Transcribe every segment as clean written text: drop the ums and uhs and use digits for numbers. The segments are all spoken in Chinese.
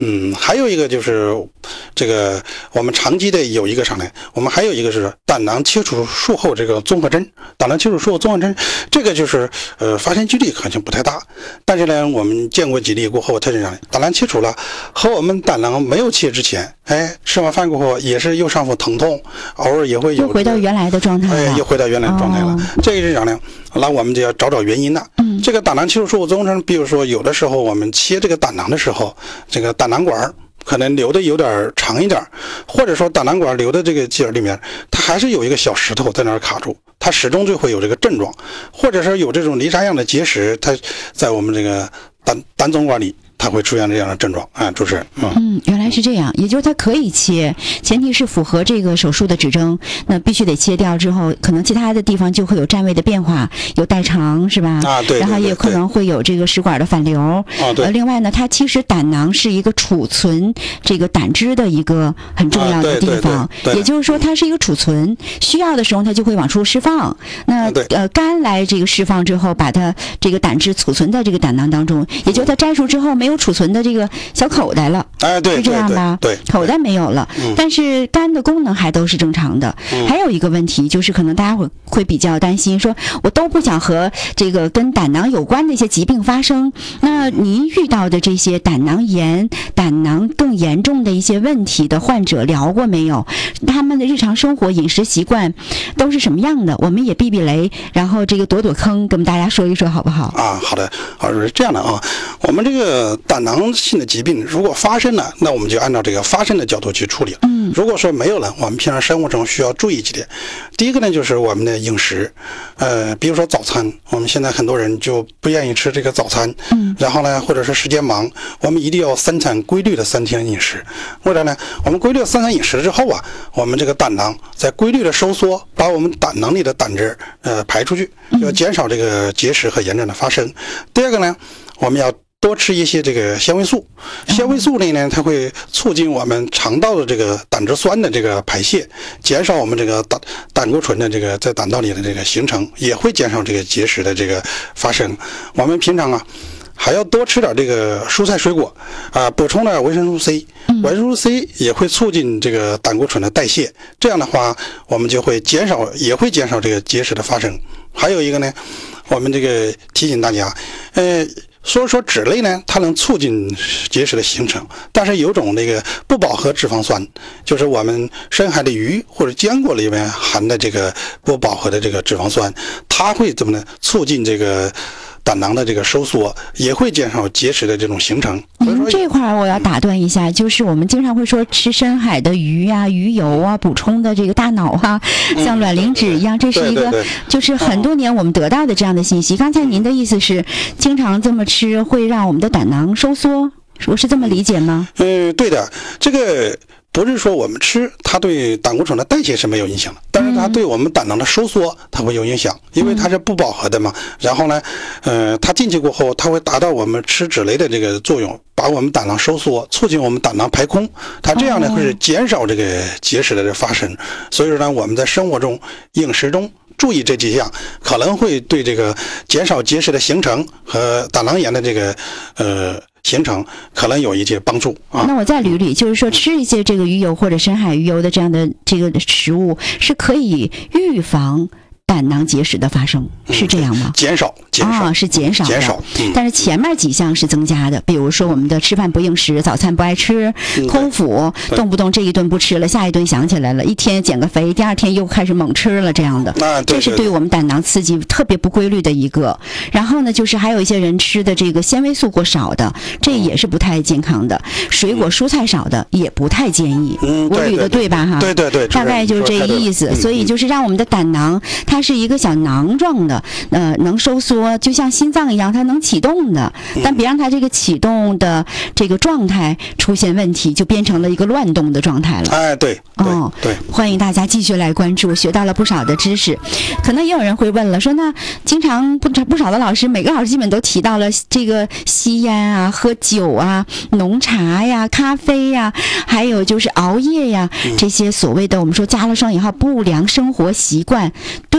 还有一个就是这个我们长期的有一个啥呢？我们还有一个是胆囊切除术后这个综合征，胆囊切除术后综合征，这个就是发生几率可能不太大，但是呢，我们见过几例过后，它是啥呢？胆囊切除了和我们胆囊没有切之前，吃完饭过后也是右上腹疼痛，偶尔也会有、 又回到原来的状态了， 又回到原来的状态了。这个是啥呢？那我们就要找原因了。这个胆囊切除术后综合征，比如说有的时候我们切这个胆囊的时候，这个胆囊管可能留的有点长一点，或者说胆囊管留的这个结里面，它还是有一个小石头在那儿卡住，它始终就会有这个症状，或者是有这种梨沙样的结石，它在我们这个胆总管里，它会出现这样的症状。主持人， 原来是这样，也就是它可以切，前提是符合这个手术的指征，那必须得切掉之后，可能其他的地方就会有占位的变化，有代偿是吧？ 对， 然后也可能会有这个食管的反流。另外呢，它其实胆囊是一个储存这个胆汁的一个很重要的地方，也就是说它是一个储存，需要的时候它就会往出释放。那肝来这个释放之后，把它这个胆汁储存在这个胆囊当中，也就是它摘除之后没有储存的这个小口袋了。是这样吧？ 对， 口袋没有了，但是肝的功能还都是正常的。还有一个问题就是，可能大家会比较担心，说我都不想和这个跟胆囊有关的一些疾病发生。那您遇到的这些胆囊炎、胆囊更严重的一些问题的患者聊过没有？他们的日常生活、饮食习惯都是什么样的？我们也避避雷，然后这个躲坑，跟我们大家说一说好不好？ 好的，是这样的啊。我们这个胆囊性的疾病如果发生了，那我们就按照这个发生的角度去处理。如果说没有了，我们平常生活中需要注意几点。第一个呢，就是我们的饮食，比如说早餐，我们现在很多人就不愿意吃这个早餐，然后呢，或者是时间忙，我们一定要3餐规律的3天饮食。为了呢，我们规律3餐饮食之后啊，我们这个胆囊在规律的收缩，把我们胆囊里的胆汁排出去，要减少这个结石和炎症的发生。第二个呢，我们要多吃一些这个纤维素，纤维素呢，它会促进我们肠道的这个胆汁酸的这个排泄，减少我们这个胆固醇的这个在胆道里的这个形成，也会减少这个结石的这个发生。我们平常还要多吃点这个蔬菜水果补充点维生素 C， 维生素 C 也会促进这个胆固醇的代谢，这样的话我们就会也会减少这个结石的发生。还有一个呢，我们这个提醒大家，说脂类呢，它能促进结石的形成，但是有种那个不饱和脂肪酸，就是我们深海的鱼或者坚果里面含的这个不饱和的这个脂肪酸，它会怎么呢？促进这个胆囊的这个收缩，也会减少结石的这种形成。 这块我要打断一下，就是我们经常会说吃深海的鱼啊、鱼油啊，补充的这个大脑像卵磷脂一样，这是一个就是很多年我们得到的这样的信息。刚才您的意思是，经常这么吃会让我们的胆囊收缩，我是这么理解吗？ 对的，这个不是说我们吃它对胆固醇的代谢是没有影响的，但是它对我们胆囊的收缩它会有影响，因为它是不饱和的嘛。然后呢，它进去过后，它会达到我们吃脂类的这个作用，把我们胆囊收缩，促进我们胆囊排空。它这样呢会是减少这个结石的这发生。所以说呢，我们在生活中、饮食中注意这几项，可能会对这个减少结石的形成和胆囊炎的这个形成可能有一些帮助那我再捋捋，就是说吃一些这个鱼油或者深海鱼油的这样的这个食物是可以预防胆囊结石的发生，是这样吗？ 减少是减少，但是前面几项是增加的，比如说我们的吃饭不应时，早餐不爱吃，空腹，动不动这一顿不吃了，下一顿想起来了，一天减个肥，第二天又开始猛吃了，这样的，这是对我们胆囊刺激特别不规律的一个。然后呢，就是还有一些人吃的这个纤维素过少的，这也是不太健康的，水果蔬菜少的也不太建议。我捋的对吧？ 对， 大概就是这意思。所以就是让我们的胆囊它是一个小囊状的，能收缩，就像心脏一样，它能启动的，但别让它这个启动的这个状态出现问题，就变成了一个乱动的状态了。 对， 欢迎大家继续来关注，学到了不少的知识。可能也有人会问了，说那经常不少的老师，每个老师基本都提到了这个吸烟啊、喝酒啊、浓茶呀、咖啡呀，还有就是熬夜呀，这些所谓的我们说加了双引号不良生活习惯，对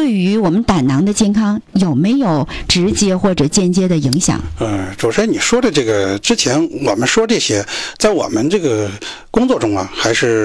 对于我们胆囊的健康有没有直接或者间接的影响？ 主持人你说的这个之前我们说这些，在我们这个工作中啊，还是